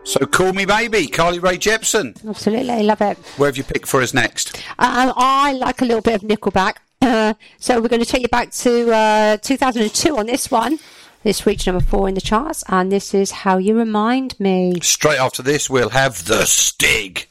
So Call Me Maybe, Carly Rae Jepsen. Absolutely, love it. Where have you picked for us next? I like a little bit of Nickelback. So we're going to take you back to 2002 on this one. This reached number 4 in the charts, and this is How You Remind Me. Straight after this, we'll have The Stig.